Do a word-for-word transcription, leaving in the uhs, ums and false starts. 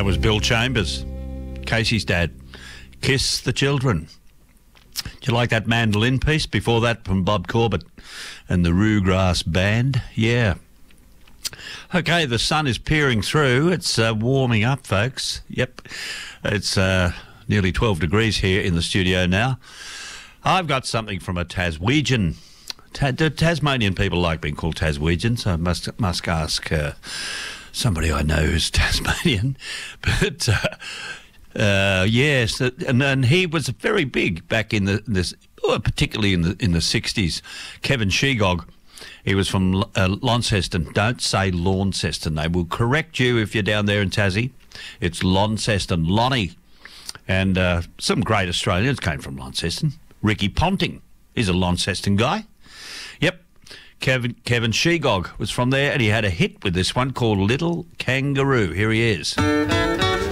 That was Bill Chambers, Casey's dad. Kiss the Children. Do you like that mandolin piece? Before that, from Bob Corbett and the Roograss Band. Yeah. Okay, the sun is peering through. It's uh, warming up, folks. Yep. It's uh, nearly twelve degrees here in the studio now. I've got something from a Taswegian. Ta- do Tasmanian people like being called Taswegians? I must must ask uh, somebody I know who's Tasmanian. But uh, uh, yes, and, and he was very big back in the this, oh, particularly in the in the sixties. Kevin Shegog. He was from uh, Launceston. Don't say Launceston. They will correct you if you're down there in Tassie. It's Launceston. Lonnie. And uh, some great Australians came from Launceston. Ricky Ponting is a Launceston guy. Yep. Kevin Kevin Shegog was from there, and he had a hit with this one called Little Kangaroo. Here he is.